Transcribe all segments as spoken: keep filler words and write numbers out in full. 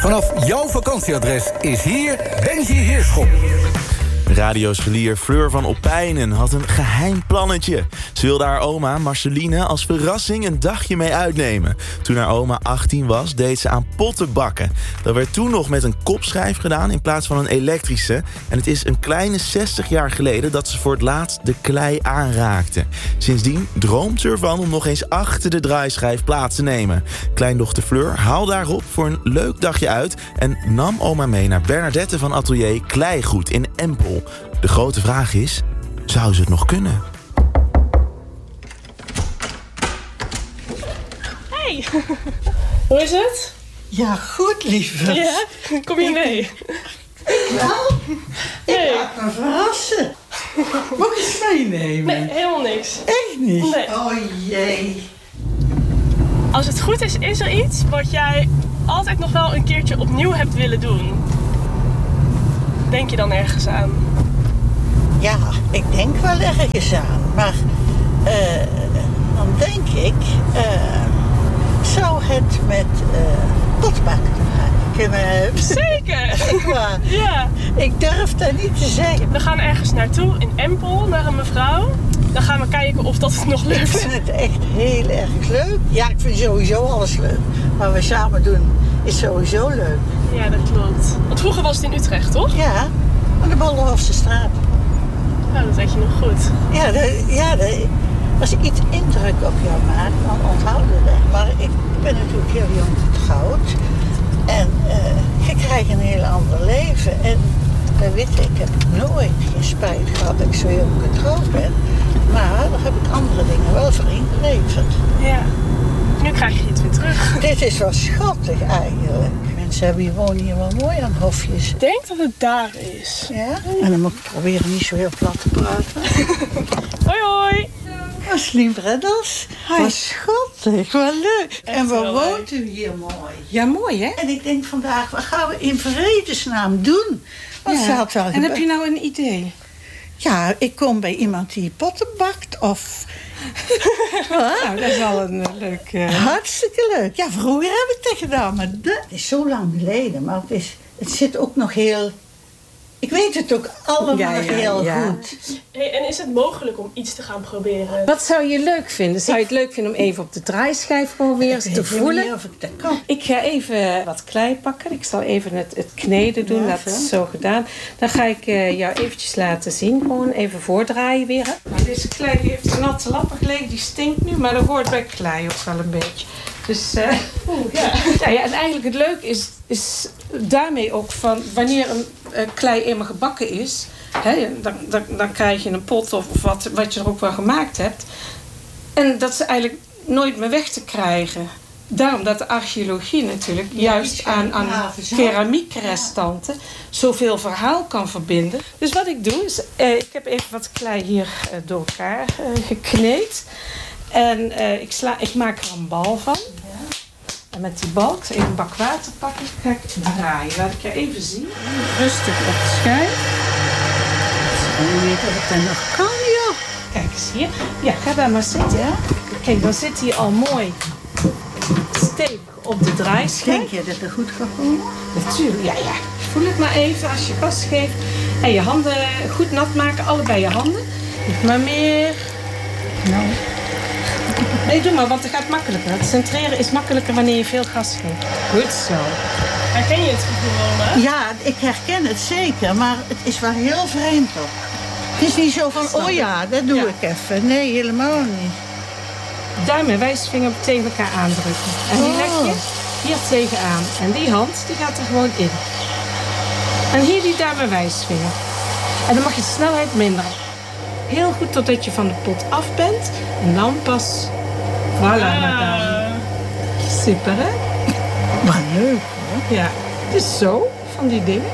Vanaf jouw vakantieadres is hier Benji Heerschop. Radioscholier Fleur van Opijnen had een geheim plannetje. Ze wilde haar oma Marceline als verrassing een dagje mee uitnemen. Toen haar oma achttien was, deed ze aan potten bakken. Dat werd toen nog met een kopschijf gedaan in plaats van een elektrische. En het is een kleine zestig jaar geleden dat ze voor het laatst de klei aanraakte. Sindsdien droomt ze ervan om nog eens achter de draaischijf plaats te nemen. Kleindochter Fleur haalde daarop voor een leuk dagje uit en nam oma mee naar Bernadette van Atelier Kleigoed in Empel. De grote vraag is, zou ze het nog kunnen? Hey, hoe is het? Ja, goed, lieve. Ja, kom je mee? Nou, ik Nee. laat me verrassen. Mag ik eens meenemen? Nee, helemaal niks. Echt niet? Nee. Oh jee. Als het goed is, is er iets wat jij altijd nog wel een keertje opnieuw hebt willen doen. Denk je dan ergens aan? Ja, ik denk wel ergens aan. Maar uh, dan denk ik, uh, zou het met uh, potbakken te maken kunnen hebben? Zeker! Echt waar. Ja. Ik durf dat niet te zeggen. We gaan ergens naartoe in Empel, naar een mevrouw. Dan gaan we kijken of dat het nog Ik lukt. vind het echt heel erg leuk. Ja, ik vind sowieso alles leuk. Wat we samen doen is sowieso leuk. Ja, dat klopt. Want vroeger was het in Utrecht, toch? Ja, aan de Bolderhofse straat. Nou, dat weet je nog goed. Ja, de, ja de, als ik iets indruk op jou maak, dan onthoud je dat. Maar ik ben natuurlijk heel jong getrouwd. En uh, je krijgt een heel ander leven. En dat weet ik, ik heb nooit geen spijt gehad dat ik zo jong getrouwd ben. Maar daar heb ik andere dingen wel voor ingeleverd. Ja. Nu krijg je het weer terug. Dit is wel schattig eigenlijk. Mensen hebben hier wonen hier wel mooi aan hofjes. Ik denk dat het daar is. Ja? En dan moet ik proberen niet zo heel plat te praten. Hoi hoi! Aslien Breddels. Wat schattig, wat leuk. En waar wel woont u hier mooi? Ja, mooi hè? En ik denk vandaag, wat gaan we in vredesnaam doen? Want ze had wel En gebe- heb je nou een idee? Ja, ik kom bij iemand die potten bakt of... Nou, dat is wel een uh, leuk... Uh... Hartstikke leuk. Ja, vroeger heb ik dat gedaan, maar dat is zo lang geleden. Maar het, is, het zit ook nog heel... Ik weet het ook allemaal Ja, ja, heel ja. goed. Hey, en is het mogelijk om iets te gaan proberen? Wat zou je leuk vinden? Zou je het leuk vinden om even op de draaischijf gewoon weer eens Ik te weet helemaal voelen? niet of ik dat kan. Ik ga even wat klei pakken. Ik zal even het, het kneden doen. Ja, Dat zo. is zo gedaan. Dan ga ik uh, jou eventjes laten zien. Gewoon even voordraaien weer. Nou, deze klei die heeft een natte lappen gelegen. Die stinkt nu. Maar dat hoort bij klei ook wel een beetje. Dus uh, Oeh, ja. ja, ja, en eigenlijk het leuke is, is daarmee ook van wanneer een uh, klei eenmaal gebakken is, hè, dan, dan, dan krijg je een pot of, of wat, wat je er ook wel gemaakt hebt. En dat ze eigenlijk nooit meer weg te krijgen. Daarom dat de archeologie natuurlijk Ja, juist iets aan, aan graven zo. keramiekrestanten zoveel verhaal kan verbinden. Dus wat ik doe is, uh, ik heb even wat klei hier uh, door elkaar uh, gekneed. En uh, ik, sla, ik maak er een bal van. En met die bal, ik zal even een bak water pakken, ga ik draaien. Laat ik je even zien. Rustig op de schijf. En je weet dat ik dat nog kan, joh. Kijk eens hier. Ja, ga daar maar zitten. Ja? Kijk, dan zit hij al mooi stevig op de draaischijf. Denk je dat het goed gaat komen? Natuurlijk, ja, ja. Voel het maar even als je gas geeft. En je handen goed nat maken, allebei je handen. Niet maar meer. Nou. Nee, doe maar, want het gaat makkelijker. Het centreren is makkelijker wanneer je veel gas geeft. Goed zo. Herken je het gevoel wel, hè? Ja, ik herken het zeker, maar het is wel heel vreemd toch. Het is niet zo van, oh ja, dat doe Ja. ik even. Nee, helemaal niet. Duim en wijsvinger tegen elkaar aandrukken. En die Oh. leg je hier tegenaan. En die hand, die gaat er gewoon in. En hier die duim en wijsvinger. En dan mag je de snelheid minderen. Heel goed totdat je van de pot af bent. En dan pas... Voilà, madame. Super, hè? Maar leuk hoor. Ja. Het is zo, van die dingen.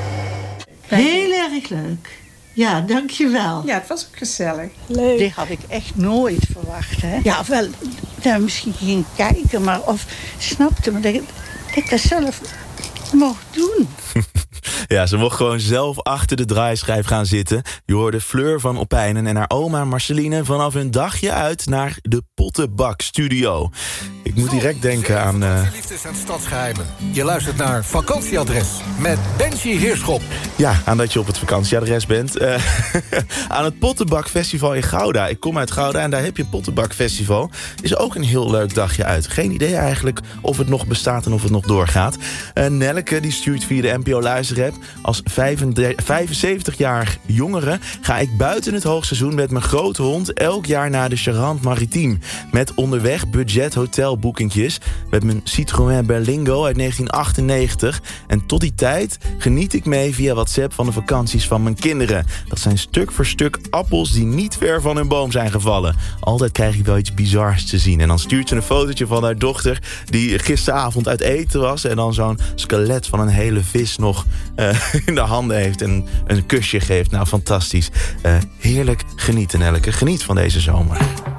Heel erg leuk. Ja, dankjewel. Ja, het was ook gezellig. Leuk. Dit had ik echt nooit verwacht, hè. Ja, wel, dat we misschien ging kijken, maar of snapte me dat ik dat, ik dat zelf mocht doen. Ja, ze mocht gewoon zelf achter de draaischijf gaan zitten. Je hoorde Fleur van Opijnen en haar oma Marceline vanaf hun dagje uit naar de Pottenbakstudio. Ik moet direct denken aan... Uh... Liefdes en stadsgeheimen. Je luistert naar Vakantieadres met Benji Heerschop. Ja, aan dat je op het vakantieadres bent. Uh, aan het Pottenbakfestival in Gouda. Ik kom uit Gouda en daar heb je het Pottenbakfestival. Is ook een heel leuk dagje uit. Geen idee eigenlijk of het nog bestaat en of het nog doorgaat. Uh, Nelleke die stuurt via de N P O Luisterapp. Als vijfenzeventig-jarig jongere ga ik buiten het hoogseizoen met mijn grote hond elk jaar naar de Charente Maritime. Met onderweg budget hotelboekingjes. Met mijn Citroën Berlingo uit negentien achtennegentig. En tot die tijd geniet ik mee via WhatsApp van de vakanties van mijn kinderen. Dat zijn stuk voor stuk appels die niet ver van hun boom zijn gevallen. Altijd krijg ik wel iets bizars te zien. En dan stuurt ze een fotootje van haar dochter die gisteravond uit eten was en dan zo'n skelet van een hele vis nog uh, in de handen heeft en een kusje geeft. Nou, fantastisch. Uh, heerlijk genieten, Elke. Geniet van deze zomer.